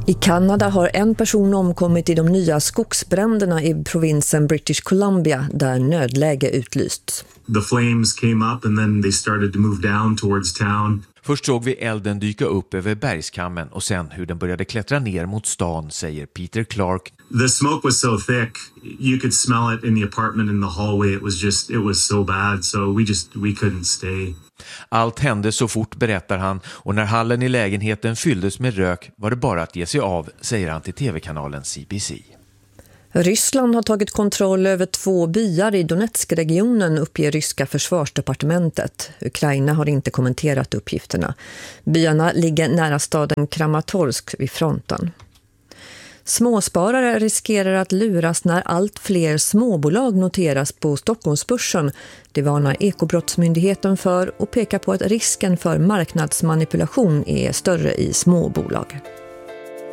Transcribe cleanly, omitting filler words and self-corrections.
I Kanada har en person omkommit i de nya skogsbränderna i provinsen British Columbia där nödläge utlysts. The flames came up and then they started to move down towards town. Först såg vi elden dyka upp över bergskammen och sen hur den började klättra ner mot stan, säger Peter Clark. The smoke was so thick, you could smell it in the apartment in the hallway. It was so bad, so we couldn't stay. Allt hände så fort, berättar han, och när hallen i lägenheten fylldes med rök var det bara att ge sig av, säger han till tv-kanalen CBC. Ryssland har tagit kontroll över 2 byar i Donetsk-regionen, uppger ryska försvarsdepartementet. Ukraina har inte kommenterat uppgifterna. Byarna ligger nära staden Kramatorsk vid fronten. Småsparare riskerar att luras när allt fler småbolag noteras på Stockholmsbörsen. Det varnar Ekobrottsmyndigheten för och pekar på att risken för marknadsmanipulation är större i småbolag.